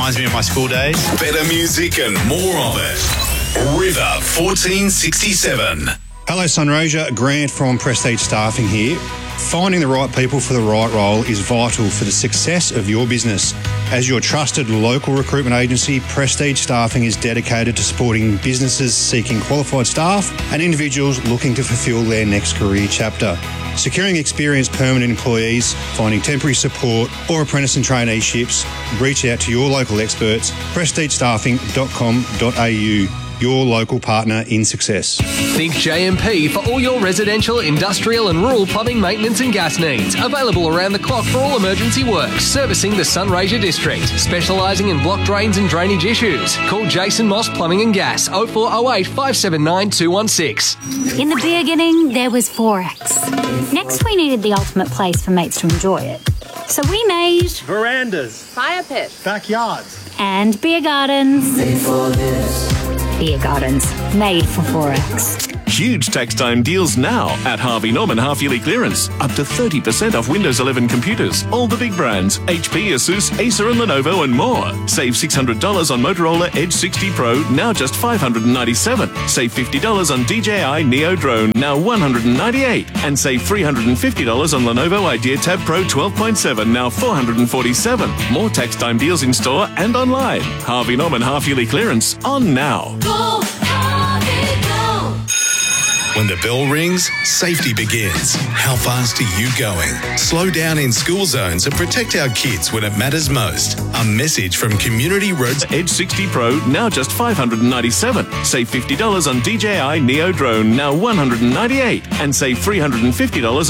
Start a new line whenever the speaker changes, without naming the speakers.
reminds me of my school days.
Better music and more of it. River 1467.
Hello Sunraysia, Grant from Prestige Staffing here. Finding the right people for the right role is vital for the success of your business. As your trusted local recruitment agency, Prestige Staffing is dedicated to supporting businesses seeking qualified staff and individuals looking to fulfil their next career chapter. Securing experienced permanent employees, finding temporary support or apprentice and traineeships, reach out to your local experts, prestigestaffing.com.au. Your local partner in success.
Think JMP for all your residential, industrial and rural plumbing maintenance and gas needs. Available around the clock for all emergency works. Servicing the Sunraysia district. Specialising in block drains and drainage issues. Call Jason Moss Plumbing and Gas 0408 579 216.
In the beginning, there was Forex. Next, we needed the ultimate place for mates to enjoy it. So we made
verandas,
fire pits,
backyards,
and beer gardens.
Made for this.
Beer gardens, made for Forex.
Huge tax time deals now at Harvey Norman half-yearly clearance. Up to 30% off Windows 11 computers. All the big brands, HP, Asus, Acer and Lenovo and more. Save $600 on Motorola Edge 60 Pro, now just $597. Save $50 on DJI Neo Drone, now $198. And save $350 on Lenovo Idea Tab Pro 12.7, now $447. More tax time deals in store and online. Harvey Norman half-yearly clearance on now.
Go, Harvey, go. When the bell rings, safety begins. How fast are you going? Slow down in school zones and protect our kids when it matters most. A message from Community Roads.
Edge 60 Pro, now just $597. Save $50 on DJI Neo Drone, now $198. And save $350